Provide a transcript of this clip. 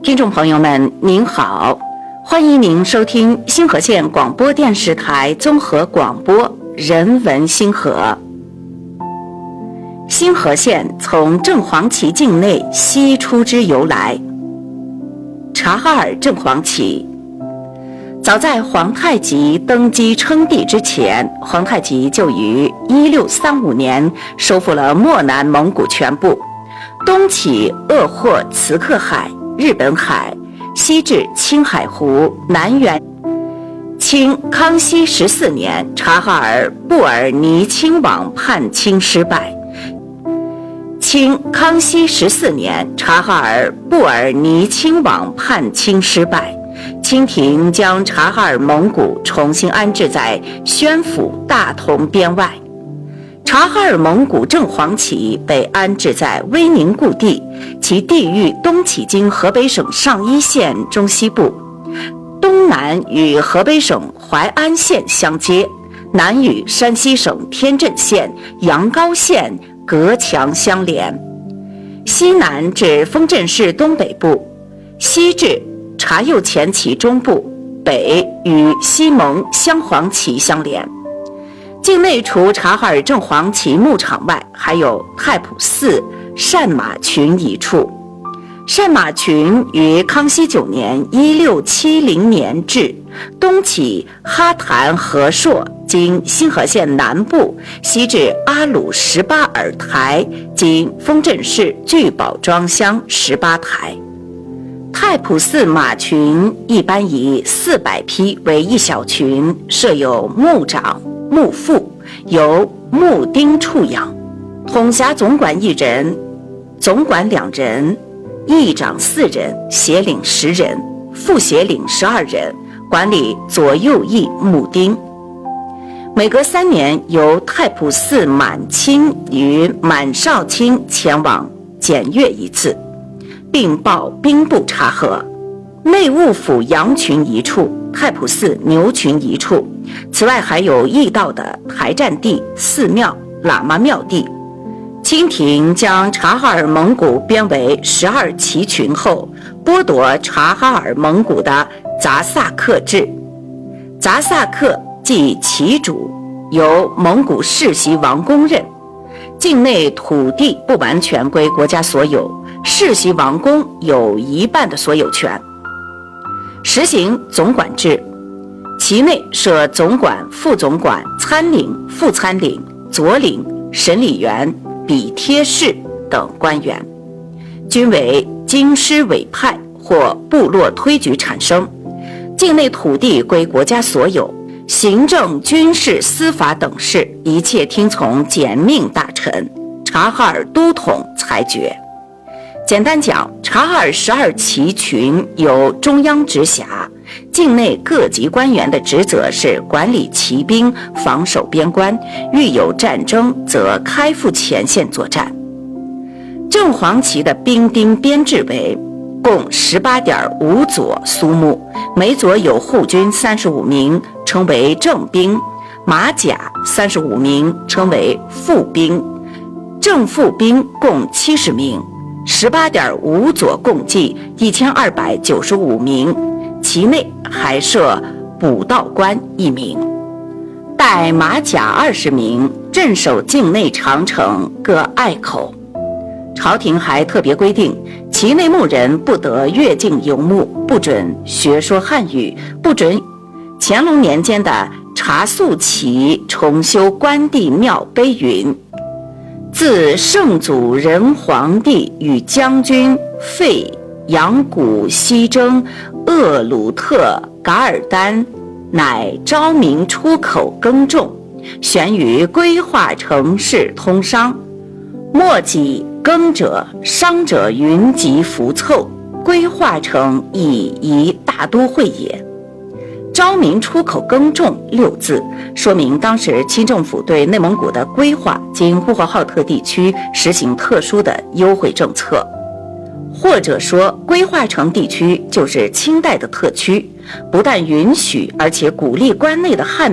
听众朋友们您好，欢迎您收听星河县广播电视台综合广播人文星河。星河县从正黄旗境内西出之由来。察哈尔正黄旗，早在皇太极登基称帝之前，皇太极就于1635年收复了漠南蒙古全部，东起鄂霍次克海、日本海，西至青海湖，南缘。清康熙14年，察哈尔布尔尼亲王叛清失败。清康熙14年，察哈尔布尔尼亲王叛清失败，清廷将察哈尔蒙古重新安置在宣府大同边外。察哈尔蒙古正黄旗被安置在威宁故地，其地域东起经河北省上邑县中西部，东南与河北省淮安县相接，南与山西省天镇县、阳高县隔墙相连，西南至丰镇市东北部，西至察右前旗中部，北与西蒙镶黄旗相连。境内除察哈尔正黄旗牧场外，还有太仆寺善马群一处。善马群于康熙9年1670年至，东起哈坛河朔，经新河县南部，西至阿鲁18尔台，经丰镇市聚宝庄乡18台。太仆寺马群一般以400匹为一小群，设有牧长、牧副，由牧丁处养，统辖总管1人，总管2人，议长4人，协领10人，副协领12人，管理左右翼牧丁。每隔3年，由太仆寺满亲与满少卿前往检阅一次，并报兵部察核。内务府羊群一处，太仆寺牛群一处，此外还有驿道的台占地、寺庙、喇嘛庙地。清廷将察哈尔蒙古编为12旗群后，剥夺察哈尔蒙古的杂萨克制。杂萨克即旗主，由蒙古世袭王公任，境内土地不完全归国家所有，世袭王公有1半的所有权。实行总管制，其内设总管、副总管、参领、副参领、佐领、审理员、笔贴士等官员，均为京师委派或部落推举产生。境内土地归国家所有，行政、军事、司法等事一切听从简命大臣察哈尔都统裁决。简单讲，察哈尔12旗群由中央直辖，境内各级官员的职责是管理骑兵、防守边关，遇有战争则开赴前线作战。正黄旗的兵丁编制为共18.5佐苏木，每佐有护军35名，称为正兵；马甲35名，称为副兵；正副兵共70名。18.5佐共计1295名，其内还设补道官1名，带马甲20名，镇守境内长城各隘口。朝廷还特别规定，旗内牧人不得越境游牧，不准学说汉语，不准乾隆年间的察肃旗重修关帝庙碑云：自圣祖仁皇帝与将军费扬古西征鄂鲁特噶尔丹，乃昭明出口耕种，悬于规划城市通商，莫己耕者商者云集浮凑，规划成以一大都会也。昭明出口耕种6字，说明当时清政府对内蒙古的规划经呼和浩特地区实行特殊的优惠政策，或者说规划城地区就是清代的特区，不但允许而且鼓励关内的汉